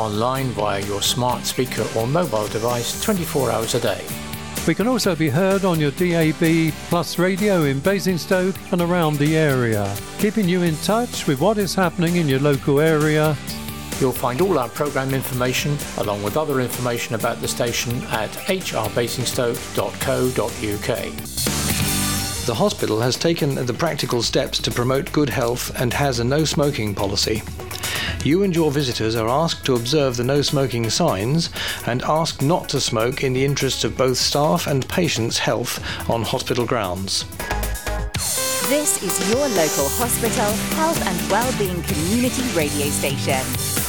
online via your smart speaker or mobile device 24 hours a day. We can also be heard on your DAB Plus radio in Basingstoke and around the area, keeping you in touch with what is happening in your local area. You'll find all our programme information, along with other information about the station, at hrbasingstoke.co.uk. The hospital has taken the practical steps to promote good health and has a no smoking policy. You and your visitors are asked to observe the no smoking signs and asked not to smoke in the interests of both staff and patients' health on hospital grounds. This is your local hospital health and wellbeing community radio station.